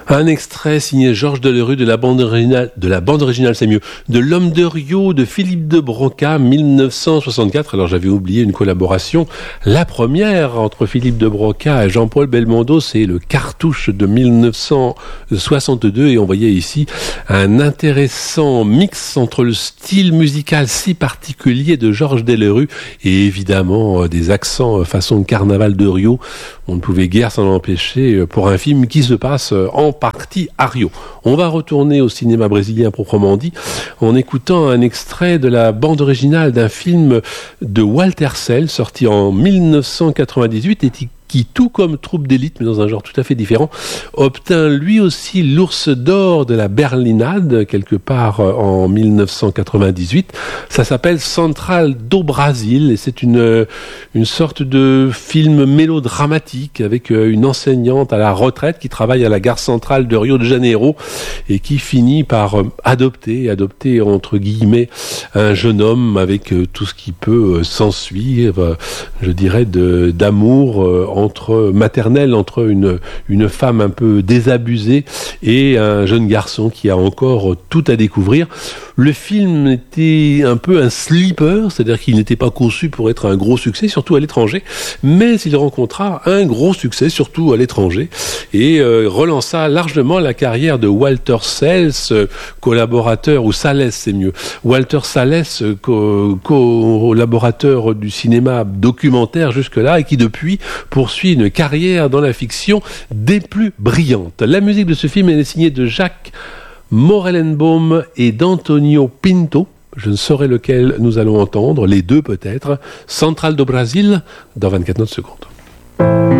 Un extrait signé Georges Delerue de la bande originale, c'est mieux, de L'Homme de Rio de Philippe de Broca, 1964. Alors j'avais oublié une collaboration, la première entre Philippe de Broca et Jean-Paul Belmondo, c'est le Cartouche de 1962 et on voyait ici un intéressant mix entre le style musical si particulier de Georges Delerue et évidemment des accents façon Carnaval de Rio. On ne pouvait guère s'en empêcher pour un film qui se passe en partie à Rio. On va retourner au cinéma brésilien proprement dit en écoutant un extrait de la bande originale d'un film de Walter Sell sorti en 1998 et qui, tout comme Troupe d'élite, mais dans un genre tout à fait différent, obtint lui aussi l'Ours d'or de la Berlinade, quelque part en 1998. Ça s'appelle Central do Brasil, et c'est une sorte de film mélodramatique avec une enseignante à la retraite qui travaille à la gare centrale de Rio de Janeiro et qui finit par adopter entre guillemets un jeune homme avec tout ce qui peut s'ensuivre, je dirais, d'amour maternelle entre une femme un peu désabusée et un jeune garçon qui a encore tout à découvrir. Le film était un peu un sleeper, c'est-à-dire qu'il n'était pas conçu pour être un gros succès, surtout à l'étranger, mais il rencontra un gros succès, surtout à l'étranger, et relança largement la carrière de Walter Sales, collaborateur, ou Sales c'est mieux, Walter Sales, collaborateur du cinéma documentaire jusque-là, et qui depuis poursuit une carrière dans la fiction des plus brillantes. La musique de ce film est signée de Jacques Morellenbaum et d'Antonio Pinto. Je ne saurais lequel nous allons entendre, les deux peut-être. Central do Brasil, dans 24 secondes.